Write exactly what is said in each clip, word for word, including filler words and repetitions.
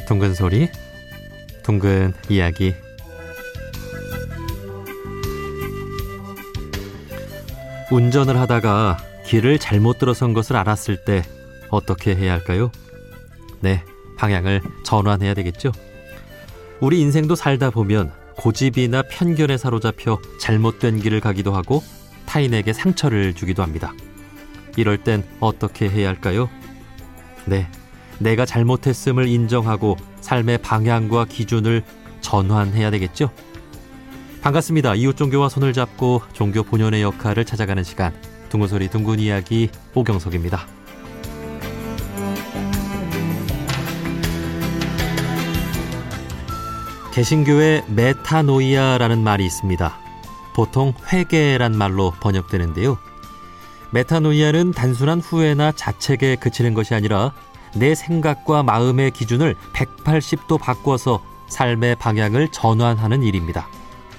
둥근 소리, 둥근 이야기. 운전을 하다가 길을 잘못 들어선 것을 알았을 때 어떻게 해야 할까요? 네, 방향을 전환해야 되겠죠. 우리 인생도 살다 보면 고집이나 편견에 사로잡혀 잘못된 길을 가기도 하고 타인에게 상처를 주기도 합니다. 이럴 땐 어떻게 해야 할까요? 네, 내가 잘못했음을 인정하고 삶의 방향과 기준을 전환해야 되겠죠. 반갑습니다. 이웃 종교와 손을 잡고 종교 본연의 역할을 찾아가는 시간, 둥근 소리 둥근 이야기 오경석입니다. 개신교에 메타노이아라는 말이 있습니다. 보통 회개란 말로 번역되는데요. 메타노이아는 단순한 후회나 자책에 그치는 것이 아니라 내 생각과 마음의 기준을 백팔십 도 바꿔서 삶의 방향을 전환하는 일입니다.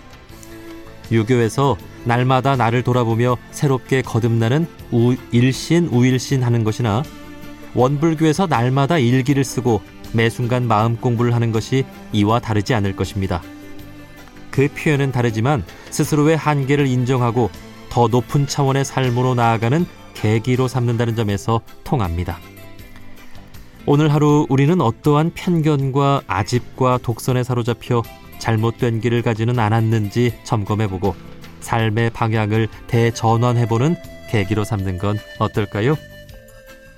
유교에서 날마다 나를 돌아보며 새롭게 거듭나는 우, 일신, 우일신 하는 것이나 원불교에서 날마다 일기를 쓰고 매 순간 마음 공부를 하는 것이 이와 다르지 않을 것입니다. 그 표현은 다르지만 스스로의 한계를 인정하고 더 높은 차원의 삶으로 나아가는 계기로 삼는다는 점에서 통합니다. 오늘 하루 우리는 어떠한 편견과 아집과 독선에 사로잡혀 잘못된 길을 가지는 않았는지 점검해보고 삶의 방향을 대전환해보는 계기로 삼는 건 어떨까요?